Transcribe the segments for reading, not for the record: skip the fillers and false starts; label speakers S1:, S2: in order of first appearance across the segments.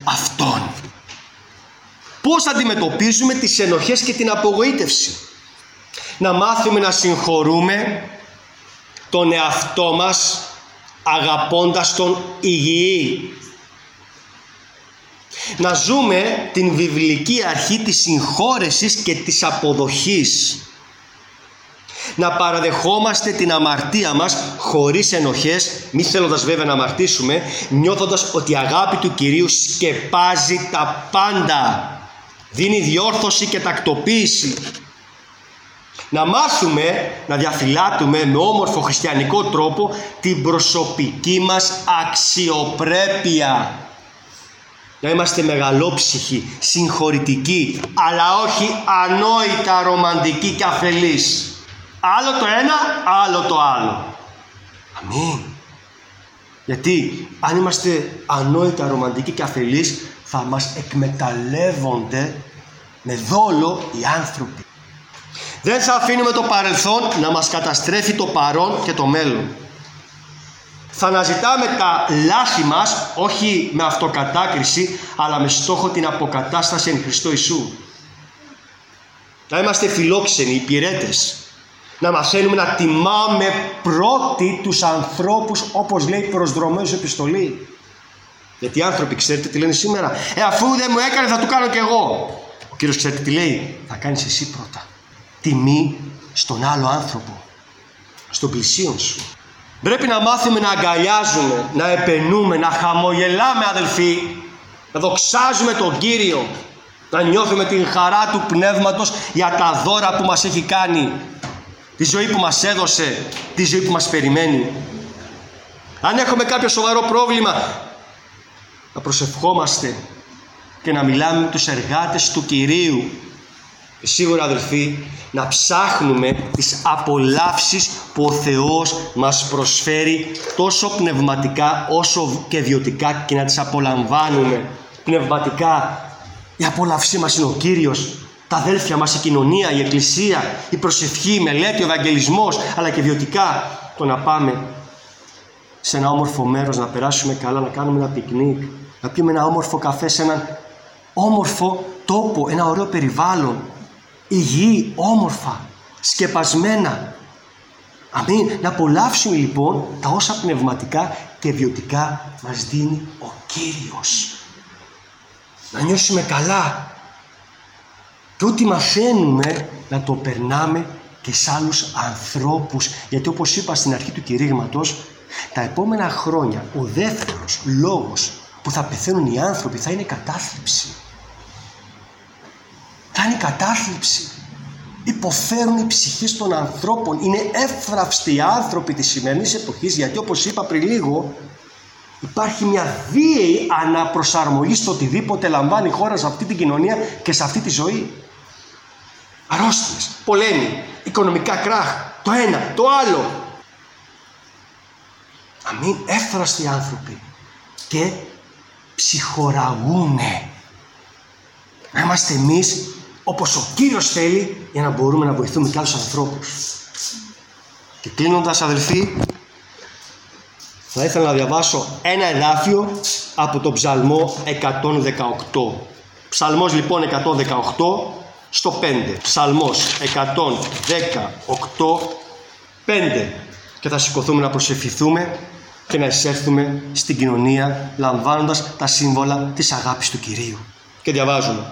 S1: Αυτόν. Πώς αντιμετωπίζουμε τις ενοχές και την απογοήτευση? Να μάθουμε να συγχωρούμε τον εαυτό μας αγαπώντας τον υγιή. Να ζούμε την βιβλική αρχή της συγχώρεσης και της αποδοχής. Να παραδεχόμαστε την αμαρτία μας χωρίς ενοχές, μη θέλοντας βέβαια να αμαρτήσουμε, νιώθοντας ότι η αγάπη του Κυρίου σκεπάζει τα πάντα, δίνει διόρθωση και τακτοποίηση. Να μάθουμε να διαφυλάττουμε με όμορφο χριστιανικό τρόπο την προσωπική μας αξιοπρέπεια. Να είμαστε μεγαλόψυχοι, συγχωρητικοί, αλλά όχι ανόητα ρομαντικοί και αφελείς. Άλλο το ένα, άλλο το άλλο. Αμήν. Γιατί αν είμαστε ανόητα ρομαντικοί και αφελείς, θα μας εκμεταλλεύονται με δόλο οι άνθρωποι. Δεν θα αφήνουμε το παρελθόν να μας καταστρέφει το παρόν και το μέλλον. Θα αναζητάμε τα λάθη μας, όχι με αυτοκατάκριση, αλλά με στόχο την αποκατάσταση εν Χριστώ Ιησού. Να είμαστε φιλόξενοι, υπηρέτες. Να μαθαίνουμε να τιμάμε πρώτοι τους ανθρώπους, όπως λέει προσδρομέως επιστολή. Γιατί οι άνθρωποι, ξέρετε τι λένε σήμερα? Αφού δεν μου έκανε, θα του κάνω κι εγώ. Ο Κύριος, ξέρετε τι λέει? Θα κάνεις εσύ πρώτα. Τιμή στον άλλο άνθρωπο, στον πλησίον σου. Πρέπει να μάθουμε να αγκαλιάζουμε, να επενούμε, να χαμογελάμε, αδελφοί, να δοξάζουμε τον Κύριο, να νιώθουμε την χαρά του Πνεύματος για τα δώρα που μας έχει κάνει, τη ζωή που μας έδωσε, τη ζωή που μας περιμένει. Αν έχουμε κάποιο σοβαρό πρόβλημα, να προσευχόμαστε και να μιλάμε με τους εργάτες του Κυρίου. Και σίγουρα, αδελφοί, να ψάχνουμε τις απολαύσεις που ο Θεός μας προσφέρει τόσο πνευματικά όσο και βιωτικά, και να τις απολαμβάνουμε. Πνευματικά η απόλαυσή μας είναι ο Κύριος, τα αδέλφια μας, η κοινωνία, η εκκλησία, η προσευχή, η μελέτη, ο ευαγγελισμός, αλλά και βιωτικά το να πάμε σε ένα όμορφο μέρος, να περάσουμε καλά, να κάνουμε ένα πικνίκ, να πιούμε ένα όμορφο καφέ σε έναν όμορφο τόπο, ένα ωραίο περιβάλλον, υγιή, όμορφα, σκεπασμένα. Αμήν. Να απολαύσουμε λοιπόν τα όσα πνευματικά και βιωτικά μας δίνει ο Κύριος. Να νιώσουμε καλά. Και ό,τι μαθαίνουμε να το περνάμε και σε άλλους ανθρώπους. Γιατί όπως είπα στην αρχή του κηρύγματος, τα επόμενα χρόνια ο δεύτερος λόγος που θα πεθαίνουν οι άνθρωποι θα είναι κατάθλιψη. Θα είναι κατάθλιψη. Υποφέρουν οι ψυχές των ανθρώπων. Είναι εύθραυστοι οι άνθρωποι της σημερινής εποχής, γιατί όπως είπα πριν λίγο, υπάρχει μια βίαιη αναπροσαρμογή στο οτιδήποτε λαμβάνει η χώρα σε αυτή την κοινωνία και σε αυτή τη ζωή. Αρρώστιες, πολέμοι, οικονομικά κράχ, το ένα, το άλλο. Αμήν, εύθραυστοι οι άνθρωποι και ψυχοραγούνε. Να είμαστε εμείς όπως ο Κύριος θέλει, για να μπορούμε να βοηθούμε και άλλους ανθρώπους. Και κλείνοντας, αδελφοί, θα ήθελα να διαβάσω ένα εδάφιο από τον Ψαλμό 118. Ψαλμός λοιπόν 118 στο 5. Ψαλμός 118, 5. Και θα σηκωθούμε να προσευχηθούμε και να εισέλθουμε στην κοινωνία λαμβάνοντας τα σύμβολα της αγάπης του Κυρίου. Και διαβάζουμε.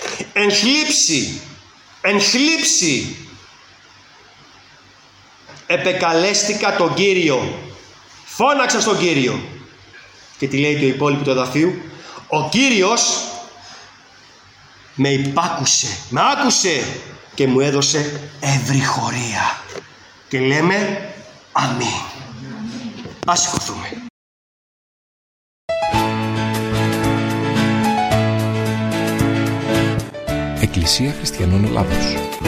S1: Εν θλίψη επεκαλέστηκα τον Κύριο, φώναξα στον Κύριο. Και τι λέει το υπόλοιπο του εδαφίου? Ο Κύριος με υπάκουσε, με άκουσε και μου έδωσε ευρυχωρία. Και λέμε αμήν. Ας σηκωθούμε.
S2: Εκκλησία Χριστιανών Ελλάδος.